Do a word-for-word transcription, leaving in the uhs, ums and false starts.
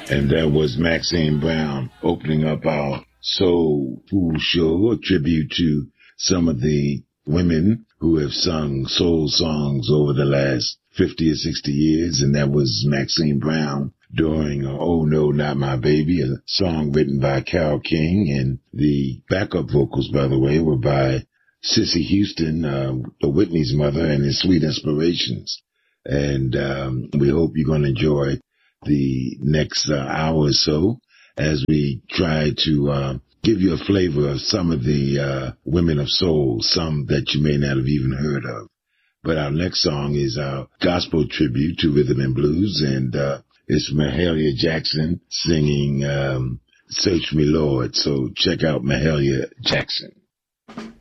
And that was Maxine Brown opening up our Soul Food Show, a tribute to some of the women who have sung soul songs over the last fifty or sixty years. And that was Maxine Brown during uh, Oh No, Not My Baby, a song written by Carole King. And the backup vocals, by the way, were by Cissy Houston, uh, the Whitney's mother, and his Sweet Inspirations. And um, we hope you're going to enjoy the next uh, hour or so as we try to uh, give you a flavor of some of the uh, women of soul, some that you may not have even heard of. But our next song is our gospel tribute to rhythm and blues, and uh, it's Mahalia Jackson singing um, Search Me Lord. So check out Mahalia Jackson.